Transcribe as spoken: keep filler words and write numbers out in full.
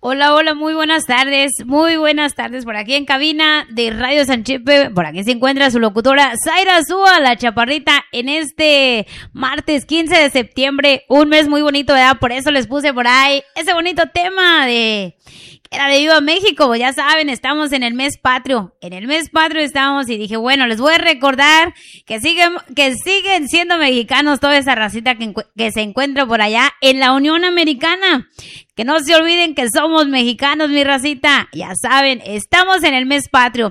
Hola, hola, muy buenas tardes, muy buenas tardes por aquí en cabina de Radio Sanchipe. Por aquí se encuentra su locutora Zaira Zúa, la chaparrita, en este martes quince de septiembre, un mes muy bonito, ¿verdad? Por eso les puse por ahí ese bonito tema de... Era de Viva México, ya saben, estamos en el mes patrio, en el mes patrio estamos y dije, bueno, les voy a recordar que siguen, que siguen siendo mexicanos toda esa racita que, que se encuentra por allá en la Unión Americana. Que no se olviden que somos mexicanos, mi racita. Ya saben, estamos en el mes patrio.